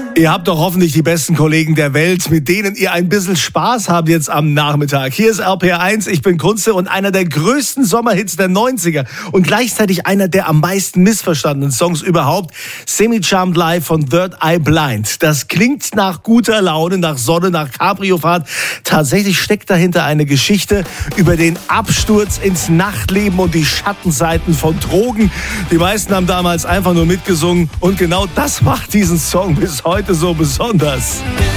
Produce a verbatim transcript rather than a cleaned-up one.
Ihr habt doch hoffentlich die besten Kollegen der Welt, mit denen ihr ein bisschen Spaß habt jetzt am Nachmittag. Hier ist R P R eins, ich bin Kunze und einer der größten Sommerhits der neunziger und gleichzeitig einer der am meisten missverstandenen Songs überhaupt. Semi-Charmed Live von Third Eye Blind. Das klingt nach guter Laune, nach Sonne, nach Cabriofahrt. Tatsächlich steckt dahinter eine Geschichte über den Absturz ins Nachtleben und die Schattenseiten von Drogen. Die meisten haben damals einfach nur mitgesungen und genau das macht diesen Song bis heute so besonders.